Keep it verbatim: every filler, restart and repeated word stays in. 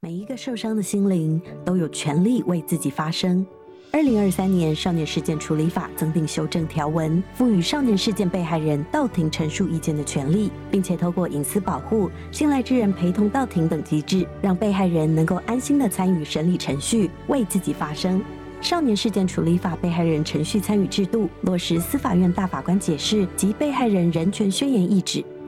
每一个受伤的心灵都有权利为自己发声。二零二三年少年事件处理法增订修正条文，赋予少年事件被害人到庭陈述意见的权利，并且透过隐私保护、信赖之人陪同到庭等机制，让被害人能够安心地参与审理程序，为自己发声。少年事件处理法被害人程序参与制度，落实司法院大法官解释及被害人人权宣言意旨。